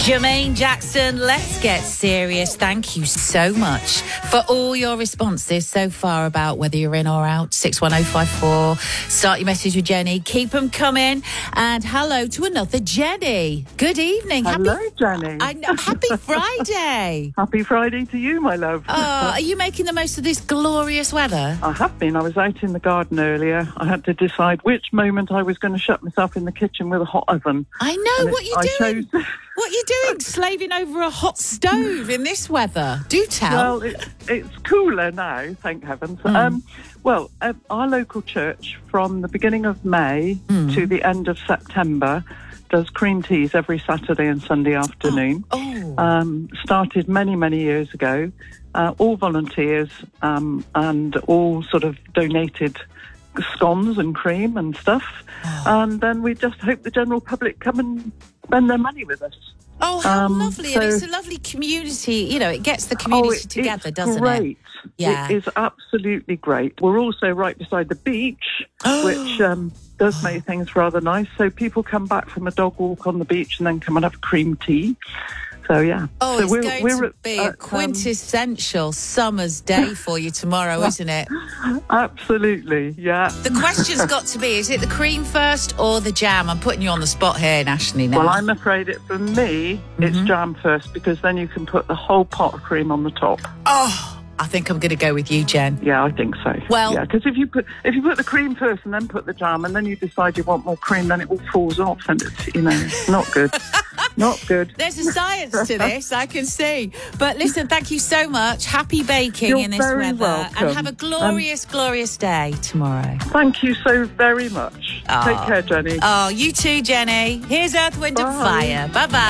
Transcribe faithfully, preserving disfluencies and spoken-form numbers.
Jermaine Jackson, let's get serious. Thank you so much for all your responses so far about whether you're in or out. six one oh five four. Start your message with Jenny. Keep them coming. And hello to another Jenny. Good evening. Hello, happy, Jenny. I know, happy Friday. Happy Friday to you, my love. Oh, are you making the most of this glorious weather? I have been. I was out in the garden earlier. I had to decide which moment I was going to shut myself in the kitchen with a hot oven. I know. And What it- you I doing? chose- What you doing? Slaving over a hot stove in this weather? Do tell. Well, it, it's cooler now, thank heavens. Mm. Um, well, uh, our local church, from the beginning of May Mm. to the end of September, does cream teas every Saturday and Sunday afternoon. Oh. Um, started many, many years ago. Uh, all volunteers um, and all sort of donated scones and cream and stuff. Oh. And then we just hope the general public come and spend their money with us. Oh, how Um, lovely. so- and it's a lovely community. You know, it gets the Oh, community it- together, it's doesn't great. it? Yeah. It is absolutely great. We're also right beside the beach, which um, does make things rather nice. So people come back from a dog walk on the beach and then come and have cream tea. So, yeah. Oh, so it's we're, going we're to at- be at, a um, quintessential summer's day for you tomorrow, isn't it? Absolutely, yeah. The question's got to be, is it the cream first or the jam? I'm putting you on the spot here nationally now. Well, I'm afraid it for me, it's Mm-hmm. jam first, because then you can put the whole pot of cream on the top. Oh, I think I'm going to go with you, Jen. Yeah, I think so. Well- yeah, because if you put if you put the cream first and then put the jam, and then you decide you want more cream, then it all falls off, and it's you know not good, not good. There's a science to this, I can see. But listen, thank you so much. Happy baking You're in this very weather. welcome. And have a glorious, glorious day tomorrow. Thank you so very much. Oh. Take care, Jenny. Oh, you too, Jenny. Here's Earth, Wind and Bye. Fire. Bye-bye.